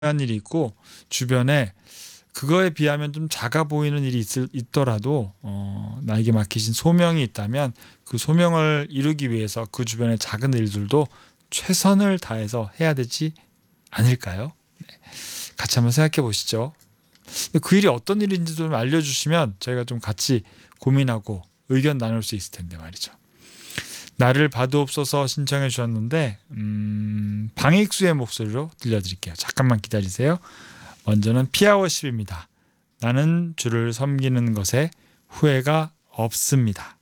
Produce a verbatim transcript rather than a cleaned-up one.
한 일이 있고 주변에 그거에 비하면 좀 작아 보이는 일이 있을, 있더라도 어, 나에게 맡기신 소명이 있다면 그 소명을 이루기 위해서 그 주변의 작은 일들도 최선을 다해서 해야 되지 않을까요? 네. 같이 한번 생각해 보시죠. 그 일이 어떤 일인지 좀 알려주시면 저희가 좀 같이 고민하고 의견 나눌 수 있을 텐데 말이죠. 나를 봐두옵소서 신청해 주셨는데 음, 방익수의 목소리로 들려드릴게요. 잠깐만 기다리세요. 먼저는 피아워십입니다. 나는 주를 섬기는 것에 후회가 없습니다.